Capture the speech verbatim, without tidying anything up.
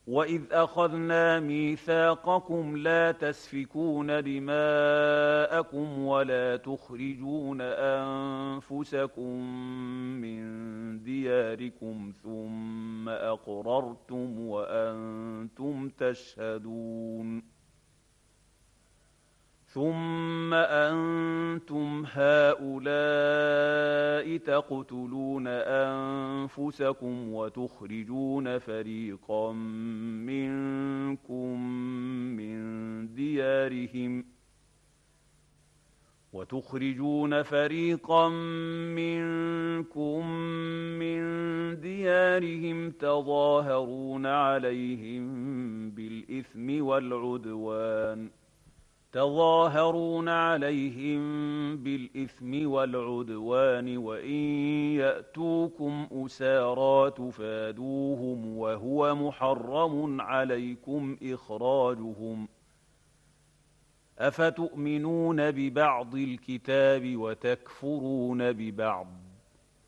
وإذ أخذنا ميثاقكم لا تسفكون دماءكم ولا تخرجون أنفسكم من دياركم ثم أقررتم وأنتم تشهدون ثم أنتم هؤلاء تقتلون أنفسكم وتخرجون فريقا منكم من ديارهم وتخرجون فريقا منكم من ديارهم تظاهرون عليهم بالإثم والعدوان تظاهرون عليهم بالإثم والعدوان وإن يأتوكم أسارى تفادوهم وهو محرم عليكم إخراجهم أفتؤمنون ببعض الكتاب وتكفرون ببعض